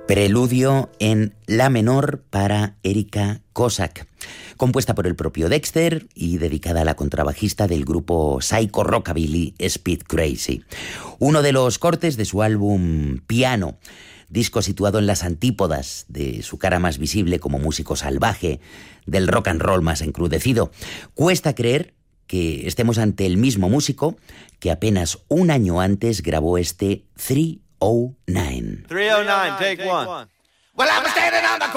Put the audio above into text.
Preludio en la menor para Erika Kosak, compuesta por el propio Dexter y dedicada a la contrabajista del grupo psycho rockabilly Speed Crazy. Uno de los cortes de su álbum Piano, disco situado en las antípodas de su cara más visible como músico salvaje, del rock and roll más encrudecido. Cuesta creer que estemos ante el mismo músico que apenas un año antes grabó este 309. 309, take one. Well, I was standing on the